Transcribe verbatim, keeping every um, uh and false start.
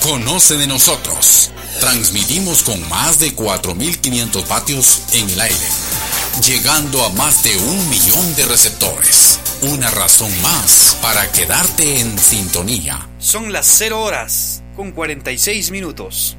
Conoce de nosotros. Transmitimos con más de cuatro mil quinientos vatios en el aire, llegando a más de un millón de receptores. Una razón más para quedarte en sintonía. Son las cero horas con cuarenta y seis minutos.